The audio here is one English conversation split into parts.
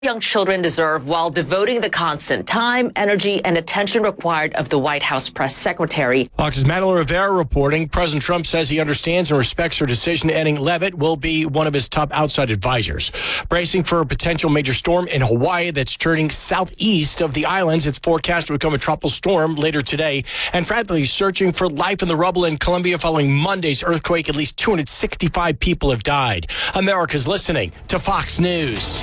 young children deserve while devoting the constant time, energy, and attention required of the White House press secretary. Fox's Madeline Rivera reporting President Trump says he understands and respects her decision. Ending Levitt will be one of his top outside advisors. Bracing for a potential major storm in Hawaii that's turning southeast of the islands. It's forecast to become a tropical storm later today. And frantically searching for life in the rubble in Colombia following Monday's earthquake. At least 265 people have died. America's listening to Fox News.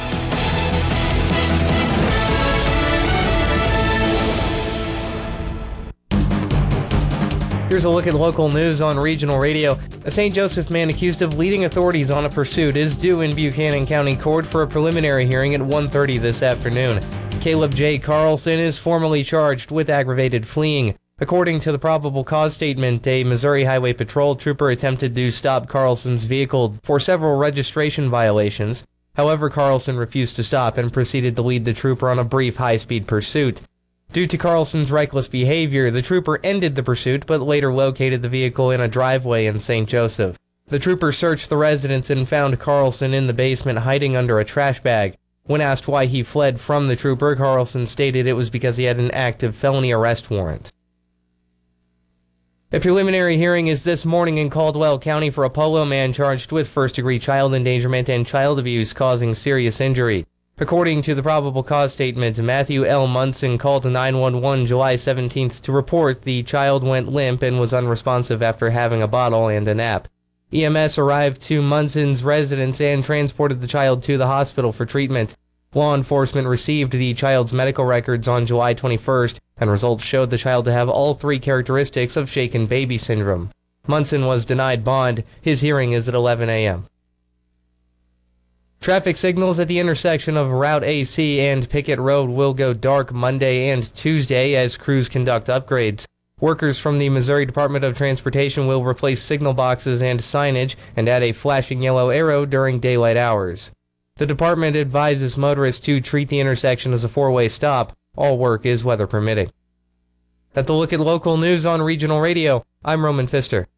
Here's a look at local news on regional radio. A St. Joseph man accused of leading authorities on a pursuit is due in Buchanan County Court for a preliminary hearing at 1:30 this afternoon. Caleb J. Carlson is formally charged with aggravated fleeing. According to the probable cause statement, a Missouri Highway Patrol trooper attempted to stop Carlson's vehicle for several registration violations. However, Carlson refused to stop and proceeded to lead the trooper on a brief high-speed pursuit. Due to Carlson's reckless behavior, the trooper ended the pursuit but later located the vehicle in a driveway in St. Joseph. The trooper searched the residence and found Carlson in the basement hiding under a trash bag. When asked why he fled from the trooper, Carlson stated it was because he had an active felony arrest warrant. A preliminary hearing is this morning in Caldwell County for a Polo man charged with first-degree child endangerment and child abuse causing serious injury. According to the probable cause statement, Matthew L. Munson called 911 July 17th to report the child went limp and was unresponsive after having a bottle and a nap. EMS arrived to Munson's residence and transported the child to the hospital for treatment. Law enforcement received the child's medical records on July 21st, and results showed the child to have all three characteristics of shaken baby syndrome. Munson was denied bond. His hearing is at 11 a.m. Traffic signals at the intersection of Route AC and Pickett Road will go dark Monday and Tuesday as crews conduct upgrades. Workers from the Missouri Department of Transportation will replace signal boxes and signage and add a flashing yellow arrow during daylight hours. The department advises motorists to treat the intersection as a four-way stop. All work is weather permitting. That's a look at local news on Regional Radio. I'm Roman Pfister.